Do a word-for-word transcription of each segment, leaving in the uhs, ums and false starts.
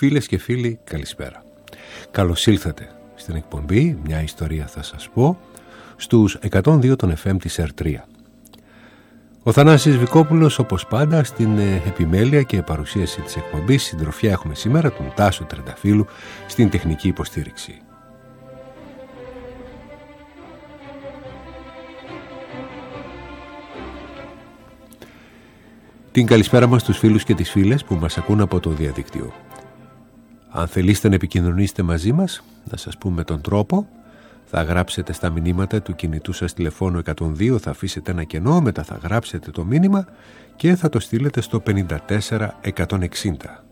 Φίλες και φίλοι, καλησπέρα. Καλώς ήλθατε στην εκπομπή «Μια ιστορία θα σας πω» στους εκατόν δύο των εφ εμ της ερ τρία. Ο Θανάσης Βικόπουλος, όπως πάντα, στην επιμέλεια και παρουσίαση της εκπομπής. Συντροφιά έχουμε σήμερα τον Τάσο Τρενταφύλου στην τεχνική υποστήριξη. Την καλησπέρα μας στους φίλους και τις φίλες που μας ακούν από το διαδίκτυο. Αν θελήσετε να επικοινωνήσετε μαζί μας, να σας πούμε τον τρόπο, θα γράψετε στα μηνύματα του κινητού σας τηλεφώνου εκατόν δύο, θα αφήσετε ένα κενό, μετά θα γράψετε το μήνυμα και θα το στείλετε στο πενήντα τέσσερα εκατόν εξήντα.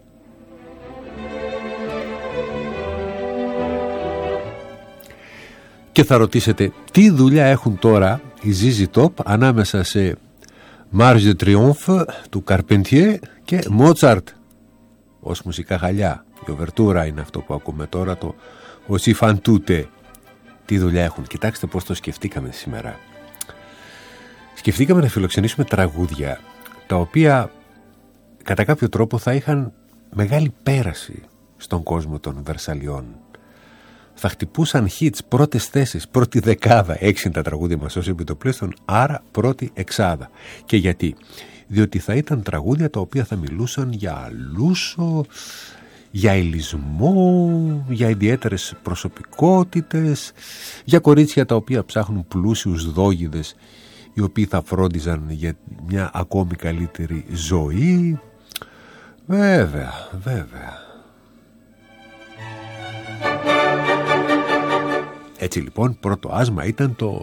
Και θα ρωτήσετε τι δουλειά έχουν τώρα οι ζι ζι Top ανάμεσα σε Marche de Triomphe του Carpentier και Mozart ως μουσικά χαλιά. Η οβερτούρα είναι αυτό που ακούμε τώρα, το «Όσοι φαν τούτε». Τι δουλειά έχουν. Κοιτάξτε πώς το σκεφτήκαμε σήμερα. Σκεφτήκαμε να φιλοξενήσουμε τραγούδια τα οποία κατά κάποιο τρόπο θα είχαν μεγάλη πέραση στον κόσμο των Βερσαλιών. Θα χτυπούσαν hits, πρώτες θέσεις, πρώτη δεκάδα. Έξι είναι τα τραγούδια μας ως επιτοπλίστων, άρα πρώτη εξάδα. Και γιατί? Διότι θα ήταν τραγούδια τα οποία θα μιλούσαν για λούσο, για ελισμό, για ιδιαίτερες προσωπικότητες, για κορίτσια τα οποία ψάχνουν πλούσιους δόγιδες οι οποίοι θα φρόντιζαν για μια ακόμη καλύτερη ζωή. Βέβαια, βέβαια. Έτσι λοιπόν, πρώτο άσμα ήταν το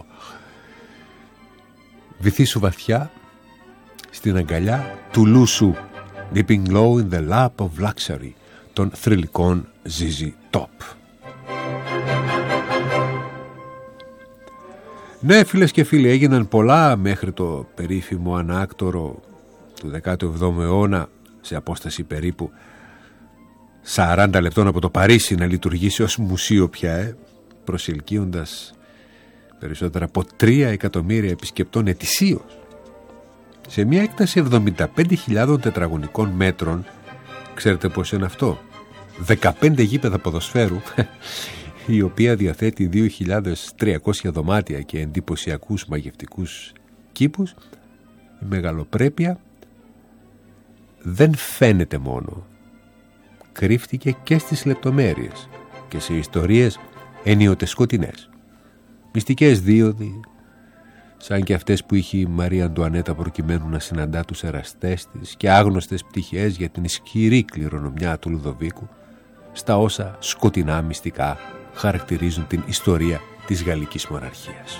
«Βυθίσου βαθιά στην αγκαλιά του λούσου, Dipping low in the lap of luxury» των θρυλικών ζι ζι Top. Ναι, φίλες και φίλοι, έγιναν πολλά μέχρι το περίφημο ανάκτορο του δέκατου εβδόμου αιώνα, σε απόσταση περίπου σαράντα λεπτών από το Παρίσι, να λειτουργήσει ως μουσείο πια, ε, προσελκύοντας περισσότερα από τρία εκατομμύρια επισκεπτών ετησίως, σε μια έκταση εβδομήντα πέντε χιλιάδων τετραγωνικών μέτρων. Ξέρετε πώς είναι αυτό? δεκαπέντε γήπεδα ποδοσφαίρου, η οποία διαθέτει δύο χιλιάδες τριακόσια δωμάτια και εντυπωσιακούς μαγευτικούς κήπους. Η μεγαλοπρέπεια δεν φαίνεται μόνο, κρύφτηκε και στις λεπτομέρειες και σε ιστορίες ενίοτε σκοτεινές. Μυστικές δίωδοι, σαν και αυτές που είχε η Μαρία Αντουανέτα προκειμένου να συναντά τους εραστές της, και άγνωστες πτυχές για την ισχυρή κληρονομιά του Λουδοβίκου, στα όσα σκοτεινά μυστικά χαρακτηρίζουν την ιστορία της γαλλικής μοναρχίας.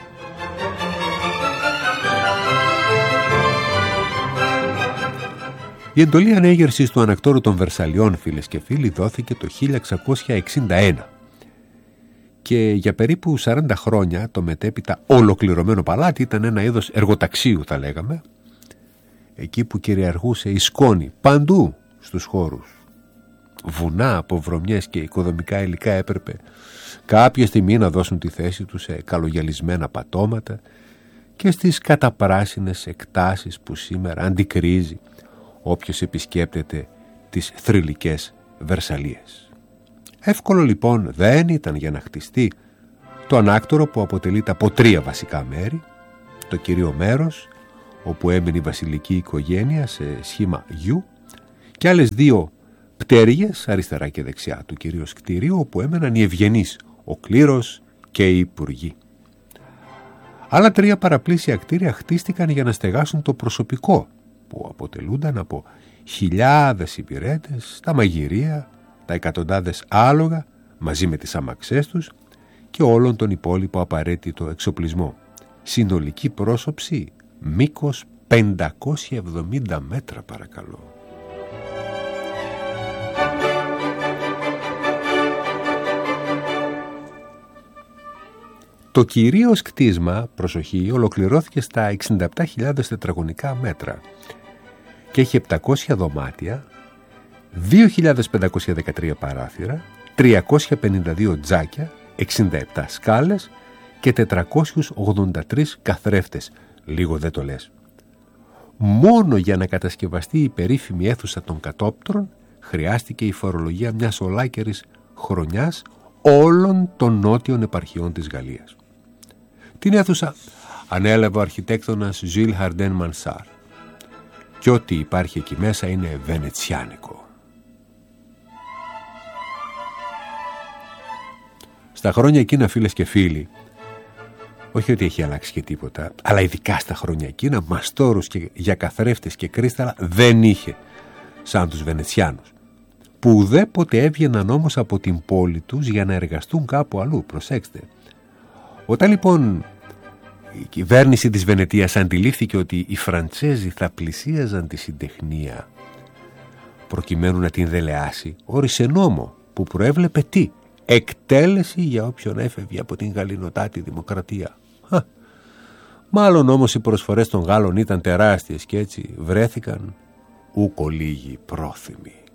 Η εντολή ανέγερσης του ανακτόρου των Βερσαλιών, φίλες και φίλοι, δόθηκε το χίλια εξακόσια εξήντα ένα. Και για περίπου σαράντα χρόνια το μετέπειτα ολοκληρωμένο παλάτι ήταν ένα είδος εργοταξίου, θα λέγαμε, εκεί που κυριαρχούσε η σκόνη παντού στους χώρους. Βουνά από βρωμιές και οικοδομικά υλικά έπρεπε κάποια στιγμή να δώσουν τη θέση τους σε καλογιαλισμένα πατώματα και στις καταπράσινες εκτάσεις που σήμερα αντικρίζει όποιος επισκέπτεται τις θρυλικές Βερσαλίες. Εύκολο λοιπόν δεν ήταν για να χτιστεί το ανάκτορο, που αποτελείται από τρία βασικά μέρη: το κυρίω μέρος όπου έμενε η βασιλική οικογένεια σε σχήμα γιου, και άλλες δύο πτέρυγες αριστερά και δεξιά του κυρίως κτηρίου, όπου έμεναν οι ευγενείς, ο κλήρος και οι υπουργοί. Άλλα τρία παραπλήσια κτίρια χτίστηκαν για να στεγάσουν το προσωπικό, που αποτελούνταν από χιλιάδες υπηρέτες, τα μαγειρία, τα εκατοντάδες άλογα μαζί με τις αμαξές τους και όλον τον υπόλοιπο απαραίτητο εξοπλισμό. Συνολική πρόσωψη, μήκος πεντακόσια εβδομήντα μέτρα, παρακαλώ. Το κυρίως κτίσμα, προσοχή, ολοκληρώθηκε στα εξήντα επτά χιλιάδες τετραγωνικά μέτρα και έχει επτακόσια δωμάτια, δύο χιλιάδες πεντακόσια δεκατρία παράθυρα, τριακόσια πενήντα δύο τζάκια, εξήντα επτά σκάλες και τετρακόσιους ογδόντα τρεις καθρέφτες. Λίγο δεν το λες. Μόνο για να κατασκευαστεί η περίφημη αίθουσα των κατόπτρων χρειάστηκε η φορολογία μιας ολάκερης χρονιάς όλων των νότιων επαρχιών της Γαλλίας. Την αίθουσα ανέλαβε ο αρχιτέκτονας Ζιλ Χαρντέν Μανσάρ και ό,τι υπάρχει εκεί μέσα είναι βενετσιάνικο. Στα χρόνια εκείνα, φίλες και φίλοι, όχι ότι έχει αλλάξει και τίποτα, αλλά ειδικά στα χρόνια εκείνα μαστόρους και για καθρέφτες και κρίσταλα δεν είχε, σαν τους Βενετσιάνους, που ουδέποτε έβγαιναν όμως από την πόλη τους για να εργαστούν κάπου αλλού. Προσέξτε. Όταν λοιπόν η κυβέρνηση της Βενετίας αντιλήφθηκε ότι οι Φραντσέζοι θα πλησίαζαν τη συντεχνία προκειμένου να την δελεάσει, όρισε νόμο που προέβλεπε τι? Εκτέλεση για όποιον έφευγε από την γαλλινοτάτη δημοκρατία. Χα. Μάλλον όμως οι προσφορές των Γάλλων ήταν τεράστιες και έτσι βρέθηκαν ούκο λίγοι πρόθυμοι.